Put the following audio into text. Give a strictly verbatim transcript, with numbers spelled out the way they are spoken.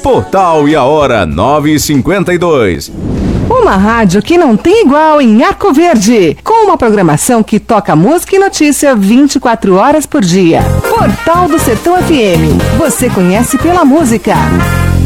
Portal e a hora nove e cinquenta e dois. Uma rádio que não tem igual em Arco Verde, com uma programação que toca música e notícia vinte e quatro horas por dia. Portal do Sertão F M. Você conhece pela música.